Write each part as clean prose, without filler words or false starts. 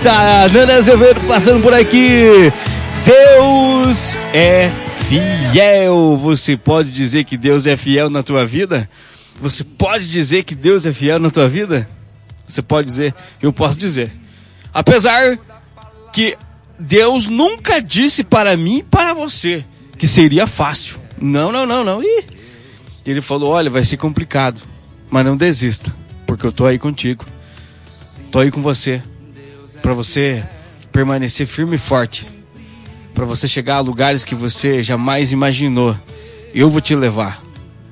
Eita, Nana Azevedo passando por aqui. Deus é fiel. Você pode dizer que Deus é fiel na tua vida? Você pode dizer que Deus é fiel na tua vida? Você pode dizer, eu posso dizer. Apesar que Deus nunca disse para mim e para você que seria fácil. Não. Ih. Ele falou, olha, vai ser complicado, mas não desista, porque eu tô aí contigo. Tô aí com você, para você permanecer firme e forte, para você chegar a lugares que você jamais imaginou. Eu vou te levar.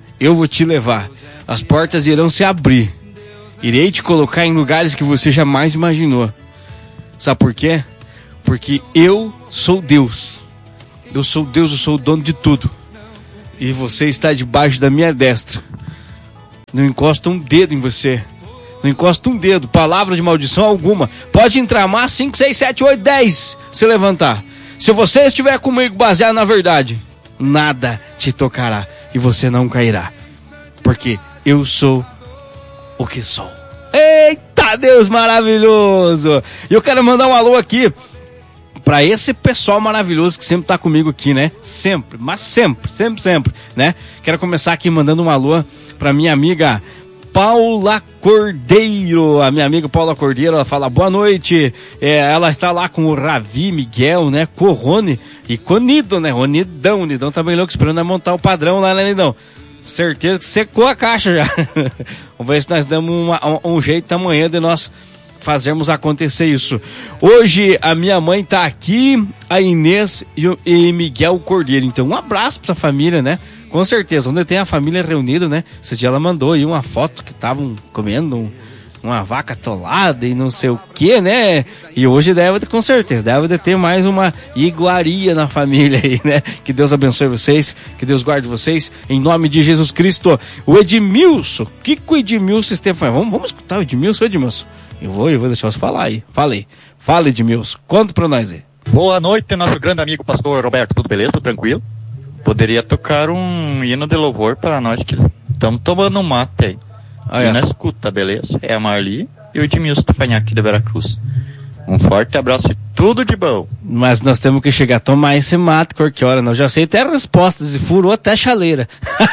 As portas irão se abrir. Irei te colocar em lugares que você jamais imaginou. Sabe por quê? Porque eu sou Deus. Eu sou Deus, eu sou o dono de tudo. E você está debaixo da minha destra. Não encosta um dedo em você. Não encosta um dedo. Palavra de maldição alguma. Pode entramar 5, 6, 7, 8, 10. Se levantar. Se você estiver comigo baseado na verdade, nada te tocará. E você não cairá. Porque eu sou o que sou. Eita, Deus maravilhoso! E eu quero mandar um alô aqui para esse pessoal maravilhoso que sempre tá comigo aqui, né? Sempre, né? Quero começar aqui mandando um alô para minha amiga Paula Cordeiro. A minha amiga Paula Cordeiro, ela fala boa noite. Ela está lá com o Ravi, Miguel, né? Com o Rony e com o Nido, né? O Nidão tá bem louco, esperando montar o padrão lá, né, Nidão? Certeza que secou a caixa já. Vamos ver se nós damos um jeito amanhã de nós fazermos acontecer isso. Hoje a minha mãe tá aqui, a Inês e Miguel Cordeiro. Então um abraço pra família, né? Com certeza, onde tem a família reunida, né? Esse dia ela mandou aí uma foto que estavam comendo uma vaca atolada e não sei o que, né? E hoje com certeza, deve ter mais uma iguaria na família aí, né? Que Deus abençoe vocês, que Deus guarde vocês, em nome de Jesus Cristo. O Edmilson, o que o Edmilson Stefan? Vamos escutar o Edmilson, Eu vou deixar você falar aí. Fala, Edmilson, conta pra nós aí. Boa noite, nosso grande amigo pastor Roberto, tudo beleza? Tudo tranquilo? Poderia tocar um hino de louvor para nós que estamos tomando um mate aí. E na escuta, beleza? É a Marli e o Edmilson Stefanhac de Veracruz. Um forte abraço e tudo de bom. Mas nós temos que chegar a tomar esse mate, que hora, não? Já sei até as respostas e furou até a chaleira.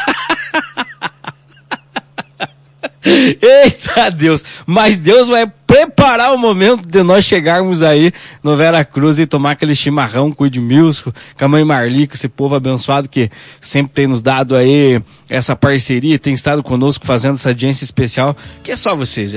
Eita Deus, mas Deus vai preparar o momento de nós chegarmos aí no Veracruz e tomar aquele chimarrão com o Edmilson, com a mãe Marli, com esse povo abençoado que sempre tem nos dado aí essa parceria, tem estado conosco fazendo essa audiência especial, que é só vocês.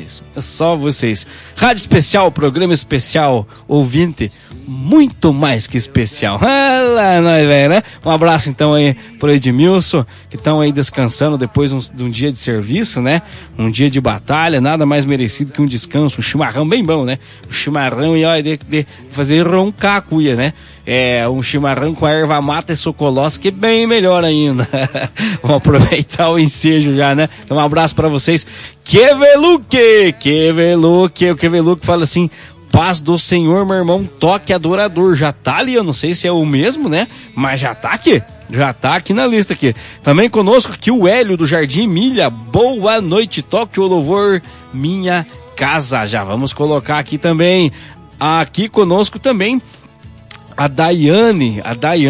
Rádio especial, programa especial, ouvinte, muito mais que especial. Lá nós, velho, né? Um abraço então aí pro Edmilson, que estão aí descansando depois de um dia de serviço, né? Um dia de batalha, nada mais merecido que um descanso, um chimarrão bem bom, né? Um chimarrão e olha, de fazer roncar a cuia, né? Um chimarrão com a erva mata e socolós, que é bem melhor ainda. Vamos aproveitar o ensejo já, né? Então um abraço pra vocês. Keveluque, o Keveluque fala assim: paz do Senhor, meu irmão, toque adorador. Já tá ali, eu não sei se é o mesmo, né? Mas já tá aqui na lista aqui. Também conosco aqui o Hélio do Jardim Emília. Boa noite, toque o louvor Minha Casa. Já vamos colocar aqui também. Aqui conosco também a Daiane,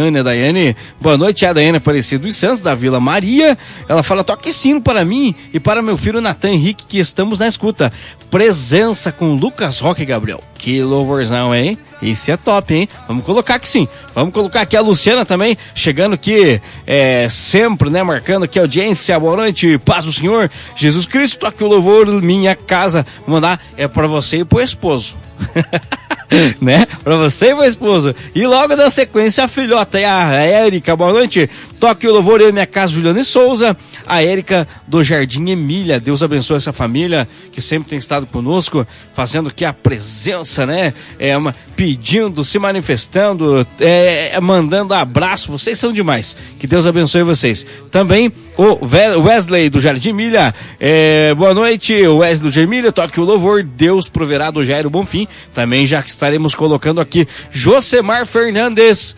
boa noite, a Daiane Aparecido dos Santos, da Vila Maria. Ela fala: toque sino para mim e para meu filho Natan Henrique, que estamos na escuta. Presença com Lucas Roque Gabriel. Que louvorzão, hein? Esse é top, hein? Vamos colocar aqui sim. Vamos colocar aqui a Luciana também, chegando aqui, sempre, né? Marcando aqui a audiência. Boa noite, paz do Senhor Jesus Cristo, toque o louvor Minha Casa. Vou mandar, para você e pro esposo. Né? Pra você e pro esposo. E logo na sequência a filhota, a Érica, boa noite, toque o louvor Eu e Minha Casa, Juliana e Souza. A Érica do Jardim Emília, Deus abençoe essa família que sempre tem estado conosco, fazendo aqui a presença, né? Pedindo, se manifestando, mandando abraço. Vocês são demais, que Deus abençoe vocês. Também o Wesley do Jardim Emília, boa noite, Wesley do Jardim Emília, toque o louvor Deus proverá, do Jairo Bonfim. Também já que estaremos colocando aqui Josemar Fernandes,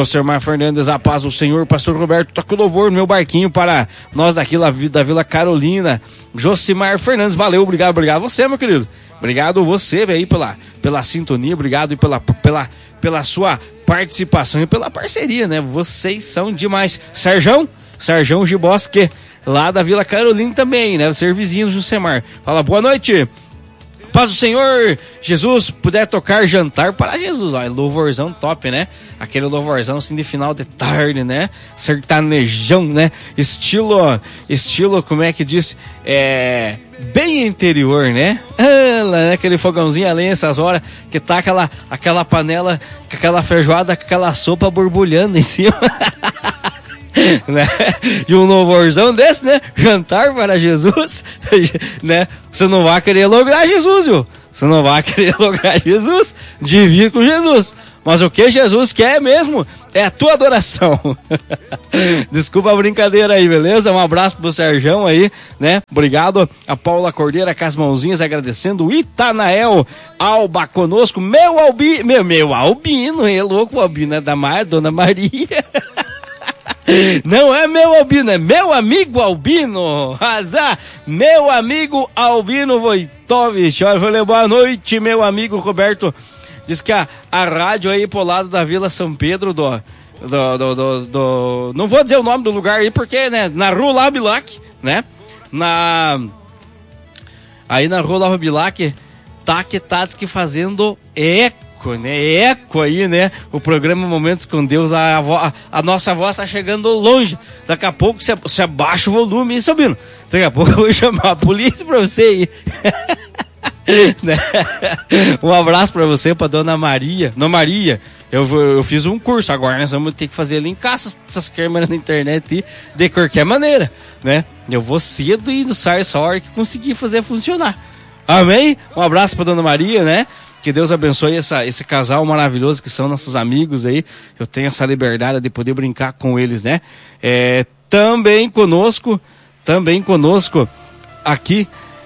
a paz do Senhor, pastor Roberto, toque o louvor no meu barquinho para nós daqui da Vila Carolina. Josemar Fernandes, valeu, obrigado a você, meu querido. Obrigado você aí pela sintonia, obrigado pela sua participação e pela parceria, né? Vocês são demais. Sarjão Gibosque, lá da Vila Carolina também, né? Ser vizinhos do Semar. Fala, boa noite. Paz do Senhor Jesus, puder tocar Jantar para Jesus. Ó, louvorzão top, né? Aquele louvorzão assim de final de tarde, né? Sertanejão, né? Estilo, como é que diz? Bem interior, né? Aquele fogãozinho além essas horas, que tá aquela panela, com aquela feijoada, com aquela sopa borbulhando em cima. Né? E um louvorzão desse, né? Jantar para Jesus, né? Você não vai querer lograr Jesus, viu? Você não vai querer lograr Jesus, divide com Jesus. Mas o que Jesus quer mesmo é a tua adoração. Desculpa a brincadeira aí, beleza? Um abraço pro Serjão aí, né? Obrigado a Paula Cordeira com as mãozinhas agradecendo. O Itanael Alba conosco. Meu Albino, é louco o Albino, é da Dona Maria. Não é meu Albino, é meu amigo Albino. Azar, meu amigo Albino Voitovich. Olha, falei, boa noite, meu amigo Roberto. Diz que a rádio aí pro lado da Vila São Pedro não vou dizer o nome do lugar aí, porque, né, na Rua Lava Bilac, né, aí na Rua Lava Bilac, tá que fazendo eco aí, né? O programa Momentos com Deus, a nossa voz tá chegando longe. Daqui a pouco você abaixa o volume e subindo. Daqui a pouco eu vou chamar a polícia pra você ir. Né? Um abraço pra você, pra Dona Maria. Dona Maria, eu fiz um curso, agora nós vamos ter que fazer ali em casa essas câmeras na internet de qualquer maneira, né? Eu vou cedo e saio essa hora que conseguir fazer funcionar. Amém? Um abraço pra Dona Maria, né? Que Deus abençoe esse casal maravilhoso que são nossos amigos aí. Eu tenho essa liberdade de poder brincar com eles, né? Também conosco aqui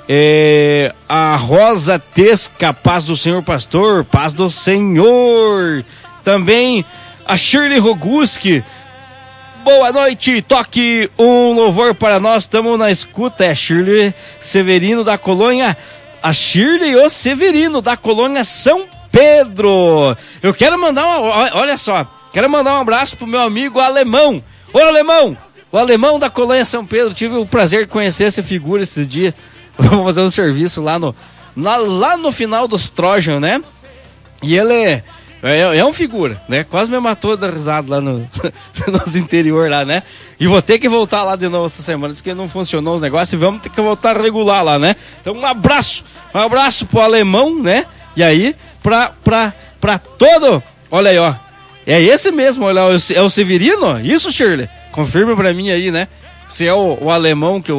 a Rosa Tesca, paz do Senhor pastor, paz do Senhor. Também a Shirley Roguski. Boa noite, toque um louvor para nós, estamos na escuta. É Shirley Severino da Colônia. A Shirley o Severino, da Colônia São Pedro. Eu quero mandar quero mandar um abraço pro meu amigo Alemão. Ô Alemão, o Alemão da Colônia São Pedro, tive o prazer de conhecer essa figura esse dia. Vamos fazer um serviço lá no final dos Trojan, né? E ele é um figura, né? Quase me matou da risada lá no interior lá, né? E vou ter que voltar lá de novo essa semana, diz que não funcionou os negócios e vamos ter que voltar a regular lá, né? Então um abraço pro Alemão, né? E aí, pra todo, olha aí, ó, é esse mesmo, olha, é o Severino? Isso, Shirley? Confirma pra mim aí, né? Se é o Alemão que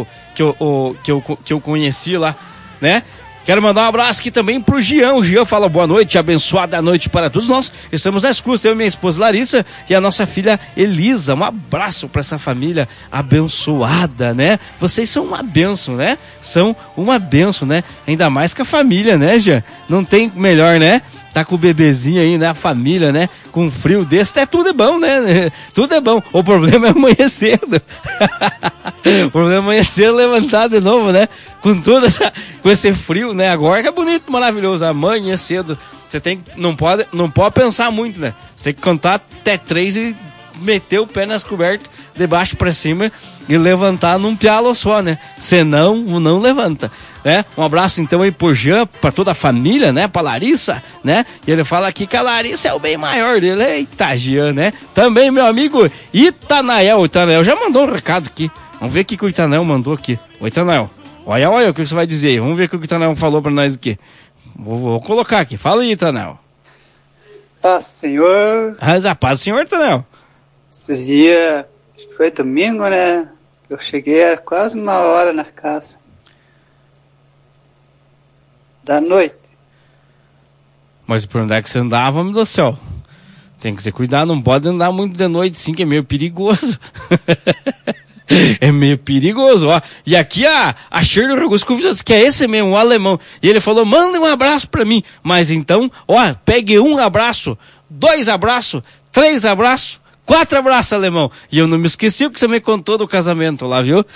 eu conheci lá, né? Quero mandar um abraço aqui também pro Jean. O Jean fala boa noite, abençoada noite para todos nós. Estamos na escuta, eu e minha esposa Larissa e a nossa filha Elisa. Um abraço para essa família abençoada, né? Vocês são uma bênção, né? São uma bênção, né? Ainda mais que a família, né, Jean? Não tem melhor, né? Tá com o bebezinho aí, né? A família, né? Com um frio desse, tudo é bom, né? Tudo é bom. O problema é amanhã cedo. O problema é amanhã cedo levantar de novo, né? Com esse frio, né? Agora que é bonito, maravilhoso. Amanhã cedo. Você não pode pensar muito, né? Você tem que contar até 3 e meter o pé nas cobertas, de baixo pra cima e levantar num pialo só, né? Senão, não levanta. Né? Um abraço então aí pro Jean, pra toda a família, né? Pra Larissa, né? E ele fala aqui que a Larissa é o bem maior dele. Eita, Jean, né? Também meu amigo Itanael. O Itanael já mandou um recado aqui. Vamos ver o que o Itanael mandou aqui. Ô Itanael, olha o que você vai dizer aí. Vamos ver o que o Itanael falou pra nós aqui. Vou colocar aqui. Fala aí, Itanael. Paz, Senhor. Paz, Senhor, Itanael. Esses dias, acho que foi domingo, né? Eu cheguei a quase 1 hora na casa. Da noite. Mas por onde é que você andava, meu Deus do céu? Tem que se cuidar, não pode andar muito de noite, sim, que é meio perigoso. É meio perigoso, ó. E aqui a Shirley Roguski convidou, que é esse mesmo, o alemão. E ele falou, manda um abraço pra mim. Mas então, ó, pegue 1 abraço, 2 abraços, 3 abraços, 4 abraços, alemão. E eu não me esqueci porque você me contou do casamento lá, viu?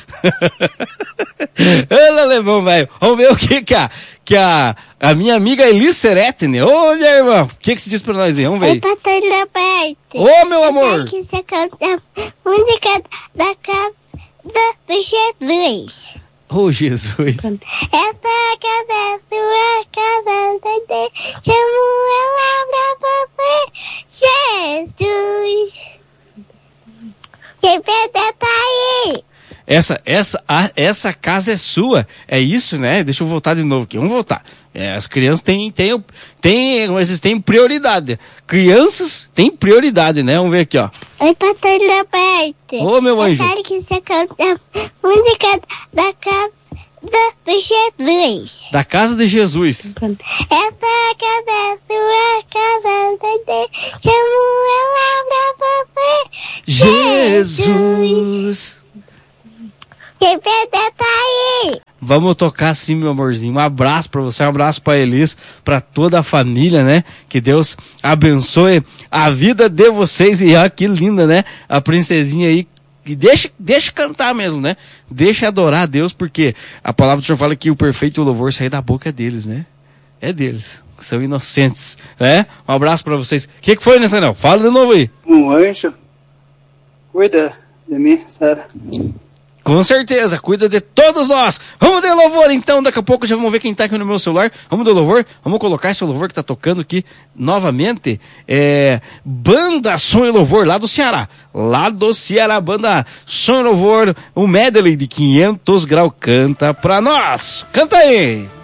Olha, alemão, velho. Vamos ver o que a minha amiga Elis Seretne. Ô, minha irmã, o que se diz pra nós aí? Vamos ver. Oi, Pastor Roberto. Ô, meu amor. Que você canta a música da casa do Jesus. Ô, Jesus. Essa casa é sua casa, chamo ela pra você, Jesus. Quem pede tá aí. Essa casa é sua. É isso, né? Deixa eu voltar de novo aqui. Vamos voltar. As crianças têm prioridade. Crianças têm prioridade, né? Vamos ver aqui, ó. Oi, Pastor Roberto. Ô, meu anjo. Eu quero que você canta a música da casa do Jesus. Da casa de Jesus. Essa casa é sua casa, chamo ela pra você, Jesus. Quem pede tá aí. Vamos tocar sim, meu amorzinho. Um abraço pra você, um abraço pra Elis, pra toda a família, né? Que Deus abençoe a vida de vocês. E olha que linda, né? A princesinha aí. E deixa cantar mesmo, né? Deixa adorar a Deus, porque a palavra do Senhor fala que o perfeito louvor sai da boca deles, né? É deles. São inocentes, né? Um abraço pra vocês. O que foi, Nathanael? Fala de novo aí. Um anjo cuida de mim, sabe? Com certeza, cuida de todos nós. Vamos de louvor então, daqui a pouco já vamos ver quem tá aqui no meu celular. Vamos de louvor, vamos colocar esse louvor que tá tocando aqui novamente. Banda Som e Louvor, lá do Ceará. Banda Som e Louvor, um medley de 500 graus canta pra nós. Canta aí!